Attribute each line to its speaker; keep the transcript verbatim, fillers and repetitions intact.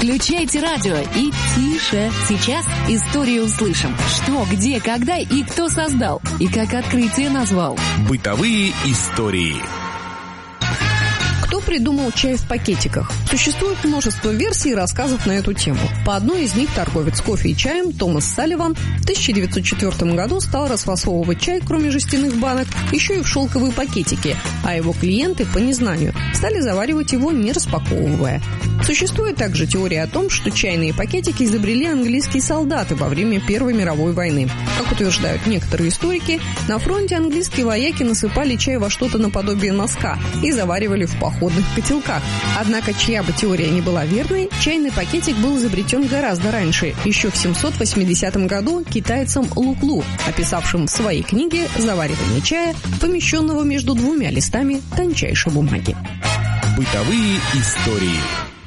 Speaker 1: Включайте радио и тише. Сейчас историю услышим. Что, где, когда и кто создал. И как открытие назвал.
Speaker 2: Бытовые истории.
Speaker 3: Кто придумал чай в пакетиках? Существует множество версий и рассказов на эту тему. По одной из них торговец кофе и чаем Томас Салливан в тысяча девятьсот четвёртом году стал расфасовывать чай, кроме жестяных банок, еще и в шелковые пакетики, а его клиенты, по незнанию, стали заваривать его, не распаковывая. Существует также теория о том, что чайные пакетики изобрели английские солдаты во время Первой мировой войны. Как утверждают некоторые историки, на фронте английские вояки насыпали чай во что-то наподобие носка и заваривали в походных котелках. Однако, чья бы теория ни была верной, чайный пакетик был изобретен гораздо раньше, еще в семьсот восьмидесятом году китайцем Луклу, описавшим в своей книге заваривание чая, помещенного между двумя листами тончайшей бумаги.
Speaker 2: Бытовые истории.